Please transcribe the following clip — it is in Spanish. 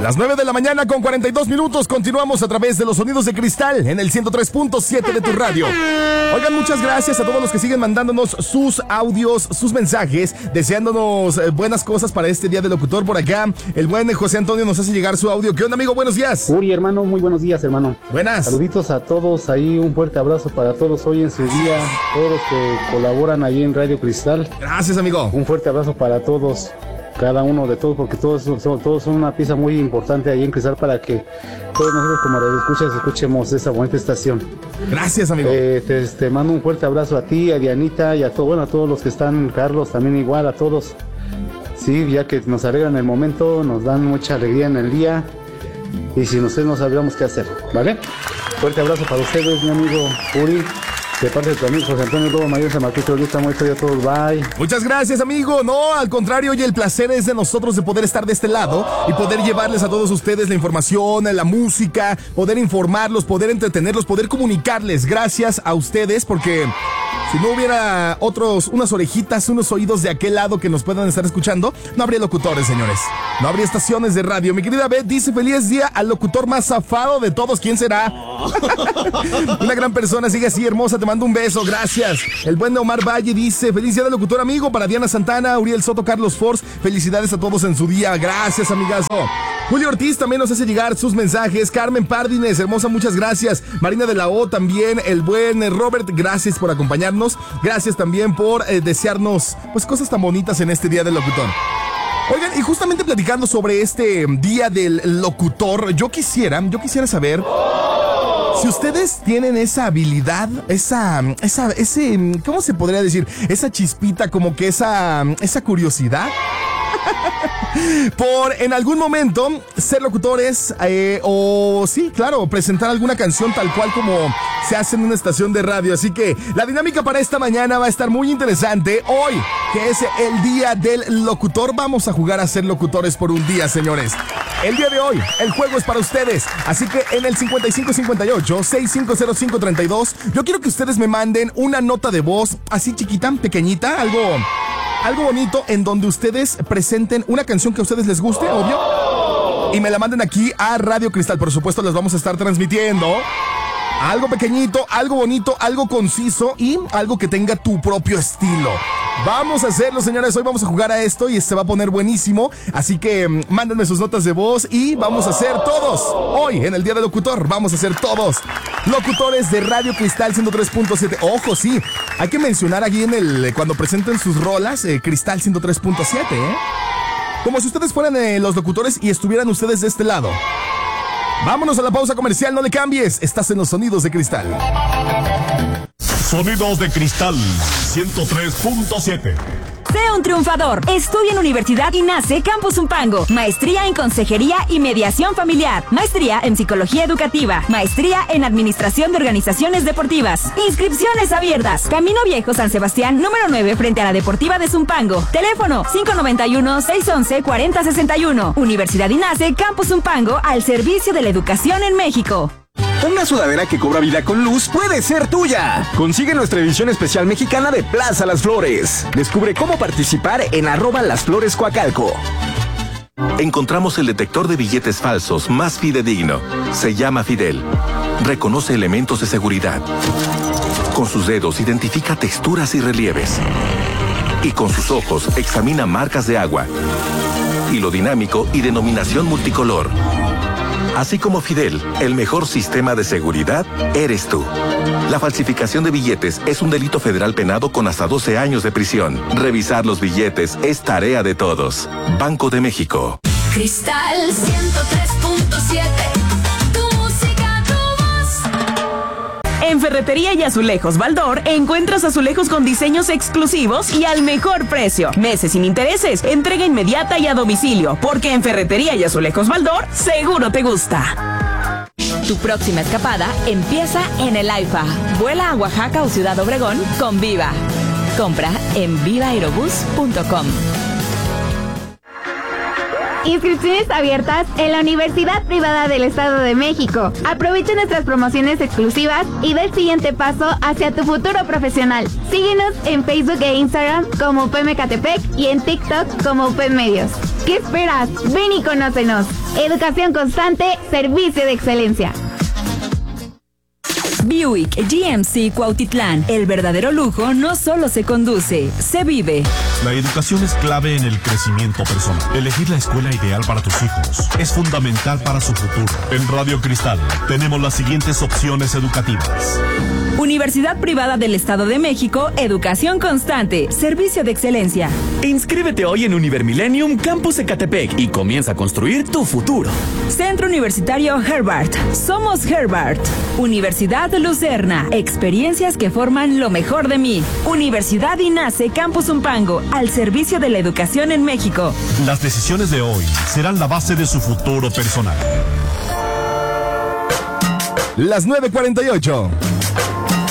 Las 9 de la mañana con 42 minutos. Continuamos a través de los sonidos de cristal en el 103.7 de tu radio. Oigan, muchas gracias a todos los que siguen mandándonos sus audios, sus mensajes, deseándonos buenas cosas para este día del locutor. Por acá, el buen José Antonio nos hace llegar su audio. ¿Qué onda, amigo? Buenos días. Uri, hermano, muy buenos días, hermano. Buenas. Saluditos a todos ahí, un fuerte abrazo para todos hoy en su día, todos los que colaboran ahí en Radio Cristal. Gracias, amigo. Un fuerte abrazo para todos. Cada uno de todos, porque todos son una pieza muy importante ahí en Cristal para que todos nosotros como radioescuchas escuchemos esa bonita estación. Gracias, amigo. Te mando un fuerte abrazo a ti, a Dianita y a todos los que están, Carlos también igual, a todos. Sí, ya que nos alegran el momento, nos dan mucha alegría en el día y sin ustedes no sabríamos qué hacer, ¿vale? Fuerte abrazo para ustedes, mi amigo Uri. De parte de tu amigo José Antonio Lobo Mayor San Martín, gusta mucho a todos, bye. Muchas gracias, amigo. No, al contrario, y el placer es de nosotros de poder estar de este lado y poder llevarles a todos ustedes la información, la música, poder informarlos, poder entretenerlos, poder comunicarles. Gracias a ustedes, porque si no hubiera unas orejitas, unos oídos de aquel lado que nos puedan estar escuchando, no habría locutores, señores. No habría estaciones de radio. Mi querida Beth dice, feliz día al locutor más zafado de todos. ¿Quién será? Una gran persona, sigue así, hermosa, te mando un beso, gracias. El buen Omar Valle dice, feliz día del locutor, amigo, para Diana Santana, Uriel Soto, Carlos Force, felicidades a todos en su día, gracias, amigazo. Julio Ortiz también nos hace llegar sus mensajes. Carmen Pardines, hermosa, muchas gracias. Marina de la O también, el buen Robert, gracias por acompañarnos. Gracias también por desearnos pues cosas tan bonitas en este día del locutor. Oigan, y justamente platicando sobre este día del locutor, yo quisiera saber si ustedes tienen esa habilidad, ese, ¿cómo se podría decir? Esa chispita, como que esa curiosidad por en algún momento ser locutores o sí, claro, presentar alguna canción tal cual como se hace en una estación de radio. Así que la dinámica para esta mañana va a estar muy interesante. Hoy, que es el día del locutor, vamos a jugar a ser locutores por un día, señores. El día de hoy, el juego es para ustedes. Así que en el 5558-650532, yo quiero que ustedes me manden una nota de voz así chiquita, pequeñita, algo bonito, en donde ustedes presenten una canción que a ustedes les guste, obvio, y me la manden aquí a Radio Cristal. Por supuesto, las vamos a estar transmitiendo. Algo pequeñito, algo bonito, algo conciso y algo que tenga tu propio estilo. Vamos a hacerlo, señores. Hoy vamos a jugar a esto y se va a poner buenísimo. Así que mándenme sus notas de voz y vamos a ser todos. Hoy, en el Día del Locutor, vamos a ser todos locutores de Radio Cristal 103.7. Ojo, sí, hay que mencionar aquí cuando presenten sus rolas, Cristal 103.7, como si ustedes fueran los locutores y estuvieran ustedes de este lado. Vámonos a la pausa comercial, no le cambies. Estás en los sonidos de Cristal. Sonidos de Cristal 103.7. Sé un triunfador. Estudia en Universidad INACE Campus Zumpango. Maestría en Consejería y Mediación Familiar. Maestría en Psicología Educativa. Maestría en Administración de Organizaciones Deportivas. Inscripciones abiertas. Camino Viejo San Sebastián, número 9, frente a la Deportiva de Zumpango. Teléfono 591-611-4061. Universidad INACE Campus Zumpango, al servicio de la educación en México. Una sudadera que cobra vida con luz puede ser tuya. Consigue nuestra edición especial mexicana de Plaza Las Flores. Descubre cómo participar en @LasFloresCoacalco. Encontramos el detector de billetes falsos más fidedigno. Se llama Fidel. Reconoce elementos de seguridad. Con sus dedos identifica texturas y relieves. Y con sus ojos examina marcas de agua. Hilo dinámico y denominación multicolor. Así como Fidel, el mejor sistema de seguridad eres tú. La falsificación de billetes es un delito federal penado con hasta 12 años de prisión. Revisar los billetes es tarea de todos. Banco de México. Cristal 103.7. Tu música, tu voz. En Ferretería y Azulejos Baldor encuentras azulejos con diseños exclusivos y al mejor precio. Meses sin intereses, entrega inmediata y a domicilio, porque en Ferretería y Azulejos Baldor seguro te gusta. Tu próxima escapada empieza en el AIFA. Vuela a Oaxaca o Ciudad Obregón con Viva. Compra en vivaerobus.com. Inscripciones abiertas en la Universidad Privada del Estado de México. Aprovecha nuestras promociones exclusivas y da el siguiente paso hacia tu futuro profesional. Síguenos en Facebook e Instagram como UPM Catepec y en TikTok como UPM Medios. ¿Qué esperas? Ven y conócenos. Educación constante, servicio de excelencia. Buick GMC Cuautitlán. El verdadero lujo no solo se conduce, se vive. La educación es clave en el crecimiento personal. Elegir la escuela ideal para tus hijos es fundamental para su futuro. En Radio Cristal tenemos las siguientes opciones educativas. Universidad Privada del Estado de México, educación constante, servicio de excelencia. Inscríbete hoy en Univermillennium Campus Ecatepec y comienza a construir tu futuro. Centro Universitario Herbart. Somos Herbart. Universidad Lucerna. Experiencias que forman lo mejor de mí. Universidad INACE Campus Umpango. Al servicio de la educación en México. Las decisiones de hoy serán la base de su futuro personal. Las 9:48.